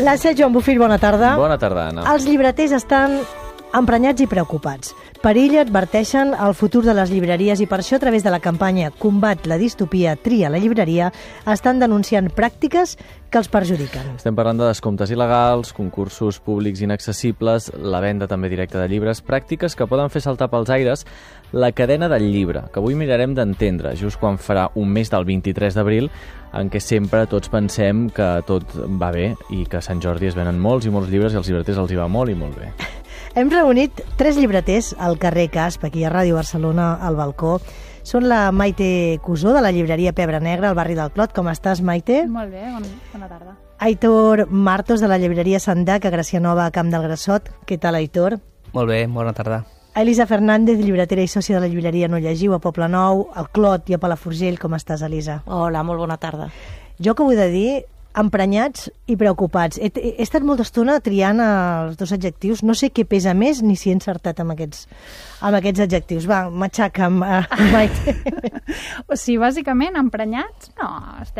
La Set Joan Bufill, bona tarda. Bona tarda, Anna. Els llibreters estan emprenyats i preocupats. Perill adverteixen el futur de les llibreries i per això, a través de la campanya Combat la distopia, tria la llibreria, estan denunciant pràctiques que els perjudiquen. Estem parlant de descomptes il·legals, concursos públics inaccessibles, la venda també directa de llibres, pràctiques que poden fer saltar pels aires la cadena del llibre, que avui mirarem d'entendre, just quan farà un mes del 23 d'abril, en què sempre tots pensem que tot va bé i que a Sant Jordi es venen molts i molts llibres i als llibreters els hi va molt i molt bé. Hem reunit 3 llibreters al carrer Casp, aquí a Ràdio Barcelona, al balcó. Són la Maite Cusó, de la llibreria Pebre Negra, al barri del Clot. Com estàs, Maite? Molt bé, bona tarda. Aitor Martos, de la llibreria Sandac, a Gracianova, a Camp del Grassot. Què tal, Aitor? Molt bé, bona tarda. Elisa Fernández, llibretera i sòcia de la llibreria No Llegiu, a Poblenou, al Clot i a Palafrugell. Com estàs, Elisa? Hola, molt bona tarda. Jo que ho he de dir, emprenyats i preocupats. He estat molta estona triant els 2 adjectius. No sé què pesa més ni si he encertat amb aquests adjectius. Va, m'aixaca'm, Maite. O sigui, bàsicament, emprenyats? No,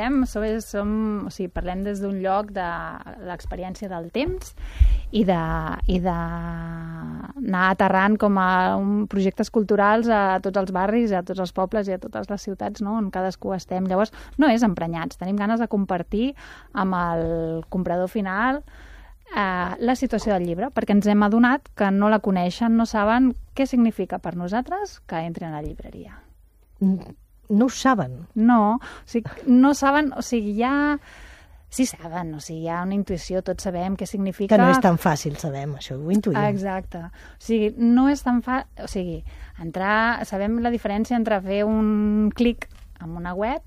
parlem des d'un lloc de l'experiència del temps i d'anar aterrant com a projectes culturals a tots els barris, a tots els pobles i a totes les ciutats, no?, on cadascú estem. Llavors, no és emprenyats, tenim ganes de compartir amb el comprador final la situació del llibre, perquè ens hem adonat que no la coneixen, no saben què significa per nosaltres que entrin a la llibreria. No ho saben? No, no saben, sí saben, hi ha una intuïció, tots sabem què significa... Que no és tan fàcil, sabem, això ho intuïm. Exacte. No és tan fàcil... sabem la diferència entre fer un clic en una web,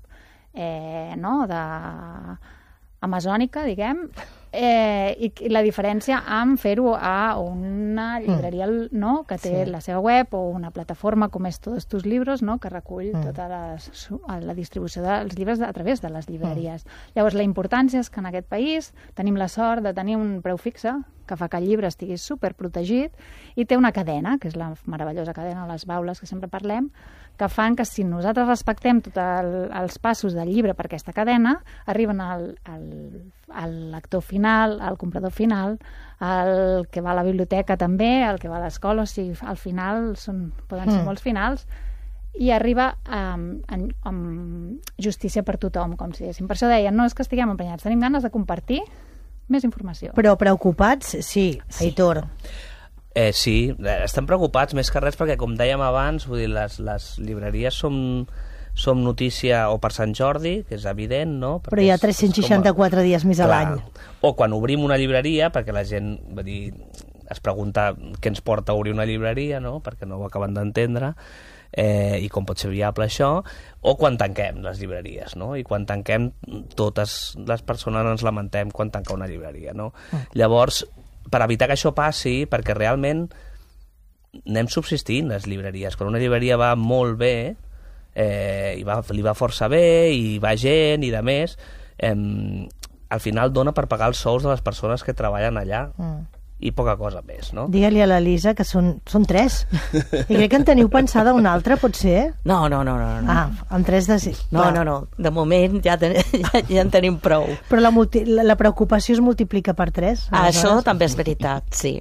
amazònica, diguem, i la diferència amb fer-ho a una llibreria que té la seva web o una plataforma com és Todos tus libros, que recull tota la distribució dels llibres a través de les llibreries. Llavors, la importància és que en aquest país tenim la sort de tenir un preu fixe que fa que el llibre estigui superprotegit i té una cadena, que és la meravellosa cadena, les baules que sempre parlem, que fan que si nosaltres respectem tots els passos del llibre per aquesta cadena, arriben al lector final, al comprador final, al que va a la biblioteca també, al que va a l'escola, o sigui, al final poden ser molts finals, i arriba amb justícia per tothom, com si diguéssim. Per això deien, no és que estiguem emprenyats, tenim ganes de compartir més informació. Però preocupats, sí, Aitor. Sí, estem preocupats més que res perquè, com dèiem abans, vull dir, les llibreries som notícia o per Sant Jordi, que és evident, no? Però hi ha 364 dies més a l'any. O quan obrim una llibreria, perquè la gent es pregunta què ens porta a obrir una llibreria, no?, perquè no ho acaben d'entendre, i com pot ser viable això, o quan tanquem les llibreries, no? I quan tanquem, totes les persones ens lamentem quan tanca una llibreria, no? Llavors, per evitar que això passi, perquè realment anem subsistint les llibreries. Quan una llibreria va molt bé, li va força bé, i va gent, i de més, al final dona per pagar els sous de les persones que treballen allà. I poca cosa més, no? Digue-li a l'Elisa que són 3. I crec que en teniu pensada una altra, pot ser? No. Ah, amb 3 de... No. De moment ja en tenim prou. Però la preocupació es multiplica per 3? Això també és veritat, sí.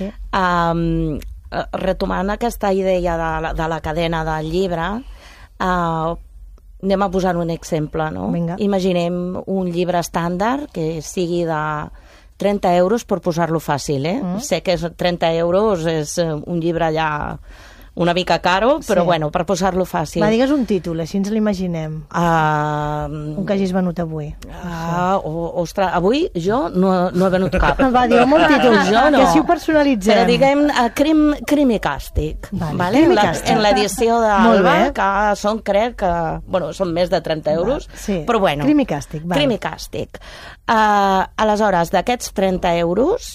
Retomant aquesta idea de la cadena del llibre, anem a posar un exemple, no? Vinga. Imaginem un llibre estàndard que sigui de 30 euros, per posar-lo fàcil, Sé que 30 euros és un llibre ja una mica caro, però bueno, per posar-lo fàcil. Va, digues un títol, així ens l'imaginem. Un que hagis venut avui. Ostres, avui jo no he venut cap. Va, digue'm un títol, jo no. Que si ho personalitzem. Però diguem Crim i Càstig. Vale. En l'edició d'Alba, que són, crec que... Bueno, són més de 30 euros, però bueno. Crim i Càstig. Crim i Càstig. Aleshores, d'aquests 30 euros,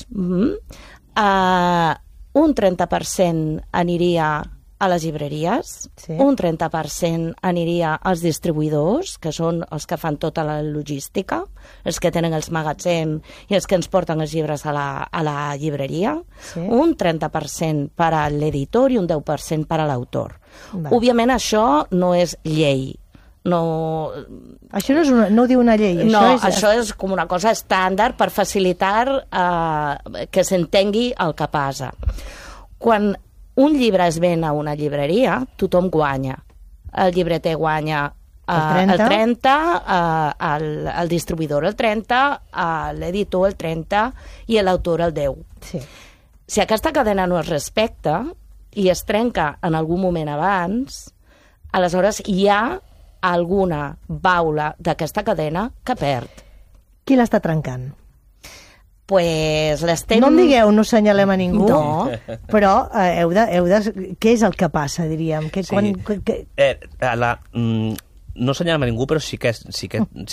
un 30% aniria a les llibreries, un 30% aniria als distribuïdors, que són els que fan tota la logística, els que tenen els magatzems i els que ens porten els llibres a la llibreria, un 30% per a l'editor i un 10% per a l'autor. Òbviament això no és llei, No... Això no ho diu una llei. Això és com una cosa estàndard per facilitar que s'entengui el que passa. Quan un llibre es ven a una llibreria, tothom guanya. El llibreter guanya el 30, el distribuïdor el 30, l'editor el 30 i l'autor el 10. Sí. Si aquesta cadena no es respecta i es trenca en algun moment abans, aleshores hi ha alguna baula d'aquesta cadena que perd. Qui l'està trencant? Pues l'estem... No em digueu, no assenyalem a ningú, no. Però què és el que passa, diríem? No assenyalem a ningú, però sí que